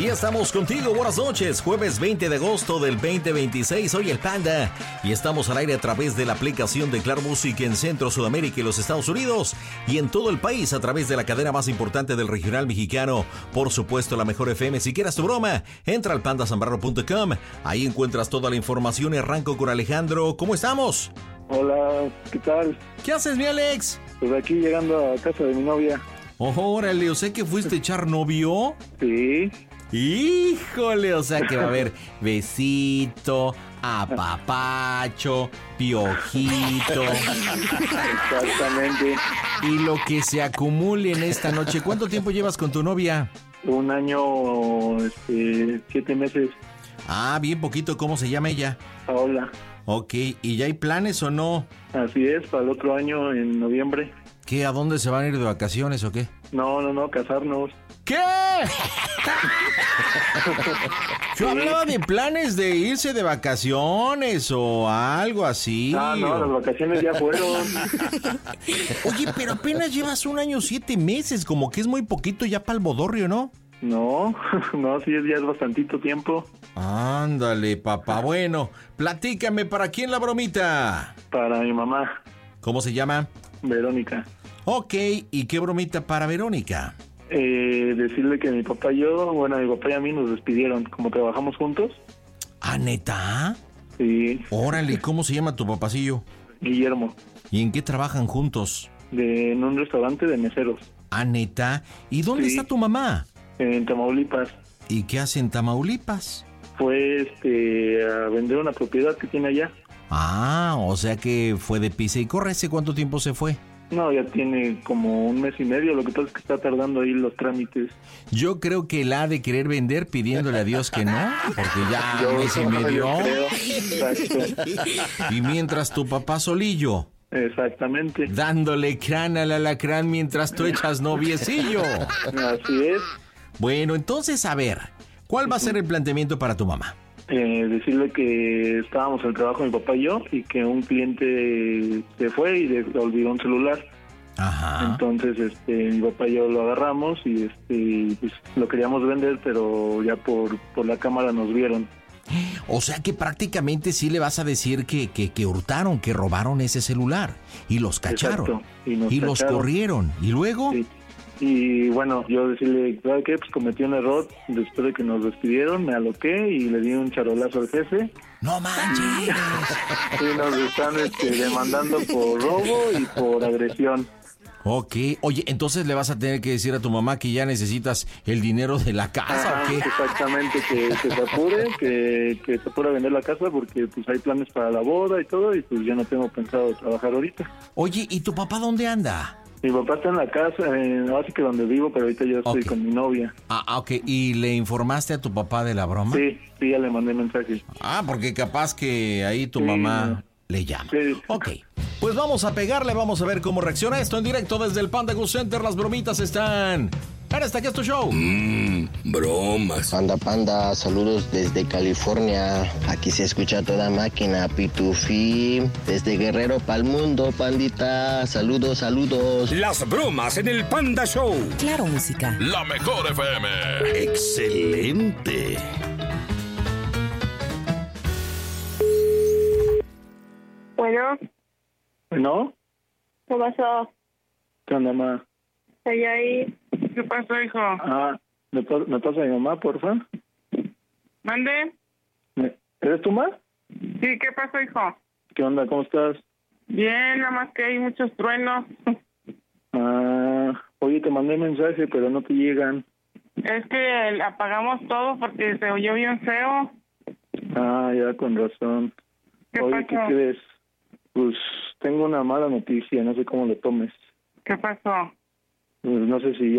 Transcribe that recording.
Y estamos contigo, buenas noches, jueves 20 de agosto del 2026, soy el Panda y estamos al aire a través de la aplicación de Claro Music en Centro, Sudamérica y los Estados Unidos y en todo el país a través de la cadena más importante del regional mexicano, por supuesto la Mejor FM. Si quieres tu broma, entra al pandasambrano.com, ahí encuentras toda la información y arranco con Alejandro. ¿Cómo estamos? Hola, ¿qué tal? ¿Qué haces, mi Alex? Pues aquí llegando a casa de mi novia. Órale, o sea que fuiste a echar novio. Sí. Híjole, o sea que va a haber besito, apapacho, piojito. Exactamente. Y lo que se acumule en esta noche. ¿Cuánto tiempo llevas con tu novia? 1 año, 7 meses. Ah, bien poquito. ¿Cómo se llama ella? Paola. Ok, ¿y ya hay planes o no? Así es, para el otro año, en noviembre. ¿Qué? ¿A dónde se van a ir de vacaciones o qué? No, casarnos. ¿Qué? Yo hablaba de planes de irse de vacaciones o algo así. Ah, no, las vacaciones ya fueron. Oye, pero apenas llevas 1 año 7 meses, como que es muy poquito ya para el bodorrio, ¿no? No, sí, ya es bastantito tiempo. Ándale, papá. Bueno, platícame, ¿para quién la bromita? Para mi mamá. ¿Cómo se llama? Verónica. Ok, ¿y qué bromita para Verónica? Decirle que mi papá y yo, bueno, mi papá y a mí nos despidieron, como trabajamos juntos. ¿Ah, neta? Sí. Órale, ¿cómo se llama tu papacillo? Guillermo. ¿Y en qué trabajan juntos? En un restaurante de meseros. ¿Ah, neta? ¿Y dónde Sí. está tu mamá? En Tamaulipas. ¿Y qué hace en Tamaulipas? Fue a vender una propiedad que tiene allá. Ah, o sea que fue de pisa y corre. ¿Hace cuánto tiempo se fue? No, ya tiene como 1 mes y medio. Lo que pasa es que está tardando ahí los trámites. Yo creo que la ha de querer vender pidiéndole a Dios que no, porque ya Yo 1 mes y medio. creo. Exacto. Y mientras tu papá solillo, Exactamente. dándole crán al alacrán mientras tú echas noviecillo. Así es. Bueno, entonces, a ver, ¿cuál va a ser el planteamiento para tu mamá? Decirle que estábamos en el trabajo mi papá y yo y que un cliente se fue y le olvidó un celular. Ajá. Entonces, mi papá y yo lo agarramos y pues, lo queríamos vender, pero ya por la cámara nos vieron. O sea que prácticamente sí le vas a decir que hurtaron, que robaron ese celular y los cacharon. Exacto. Y los cacharon. corrieron. ¿Y luego? Sí. Y bueno, yo decirle, ¿sabe qué? Pues cometí un error. Después de que nos despidieron, me aloqué y le di un charolazo al jefe. ¡No manches! Y nos están demandando por robo y por agresión. Ok. Oye, entonces le vas a tener que decir a tu mamá que ya necesitas el dinero de la casa, ¿o qué? Exactamente, que se apure, que se apure a vender la casa porque pues hay planes para la boda y todo y pues ya no tengo pensado trabajar ahorita. Oye, ¿y tu papá dónde anda? Mi papá está en la casa, así que donde vivo, pero ahorita yo estoy con mi novia. Ah, ok. ¿Y le informaste a tu papá de la broma? Sí, ya le mandé mensaje. Ah, porque capaz que ahí tu Sí, mamá no. le llama. Sí. Ok. Pues vamos a pegarle, vamos a ver cómo reacciona esto en directo desde el Panda Go Center. Las bromitas están en este que es tu show. Bromas. Panda, saludos desde California. Aquí se escucha toda máquina, Pitufí. Desde Guerrero pa'l mundo, pandita. Saludos. Las bromas en el Panda Show. Claro Música. La Mejor FM. Excelente. Bueno, ¿No? ¿qué pasó? ¿Qué onda, mamá? Estoy ahí. ¿Qué pasó, hijo? ¿Me pasa a mi mamá, porfa? ¿Mande? ¿Eres tu mamá? Sí, ¿qué pasó, hijo? ¿Qué onda? ¿Cómo estás? Bien, nada más que hay muchos truenos. Oye, te mandé mensaje, pero no te llegan. Es que apagamos todo porque se oyó bien feo. Ya, con razón. ¿Qué Oye, ¿qué pasó? crees? Pues tengo una mala noticia, no sé cómo lo tomes. ¿Qué pasó? Pues no sé si